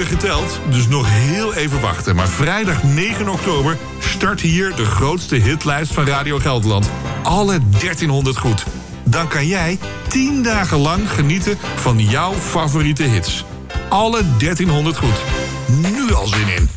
geteld, dus nog heel even wachten. Maar vrijdag 9 oktober start hier de grootste hitlijst van Radio Gelderland. Alle 1300 goed. Dan kan jij 10 dagen lang genieten van jouw favoriete hits. Alle 1300 goed. Nu al zin in.